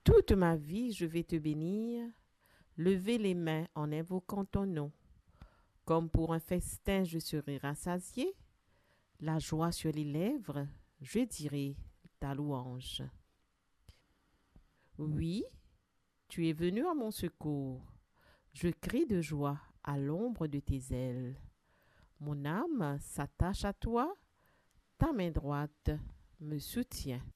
Toute ma vie, je vais te bénir, lever les mains en invoquant ton nom. Comme pour un festin, je serai rassasié, la joie sur les lèvres, je dirai ta louange. Oui, tu es venu à mon secours. Je crie de joie à l'ombre de tes ailes. Mon âme s'attache à toi, ta main droite me soutient.